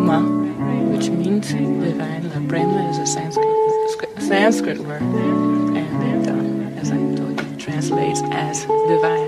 Brahma, which means divine. Brahma is a Sanskrit word, and as I told you, it translates as divine.